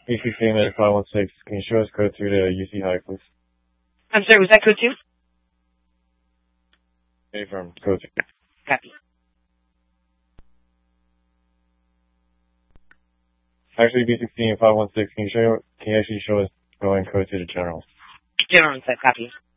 B16 at 516. Can you show us code 2 to UC High, please? I'm sorry, was that code 2? Affirm, code 2. Copy. Actually, B16 at 516. Can you actually show us going code 2 to General? General, copy.